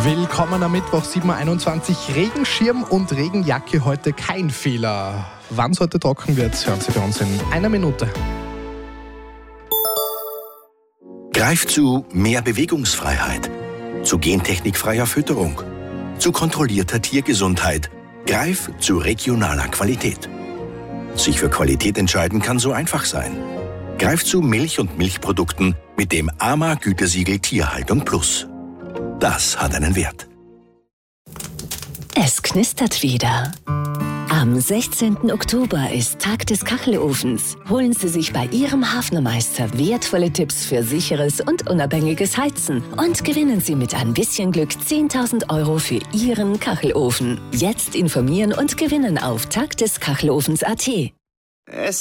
Willkommen am Mittwoch, 7.21 Uhr. Regenschirm und Regenjacke heute kein Fehler. Wann es heute trocken wird, hören Sie bei uns in einer Minute. Greif zu mehr Bewegungsfreiheit, zu gentechnikfreier Fütterung, zu kontrollierter Tiergesundheit. Greif zu regionaler Qualität. Sich für Qualität entscheiden kann so einfach sein. Greif zu Milch und Milchprodukten mit dem AMA-Gütesiegel Tierhaltung Plus. Das hat einen Wert. Es knistert wieder. Am 16. Oktober ist Tag des Kachelofens. Holen Sie sich bei Ihrem Hafnermeister wertvolle Tipps für sicheres und unabhängiges Heizen und gewinnen Sie mit ein bisschen Glück 10.000 € für Ihren Kachelofen. Jetzt informieren und gewinnen auf tagdeskachelofens.at.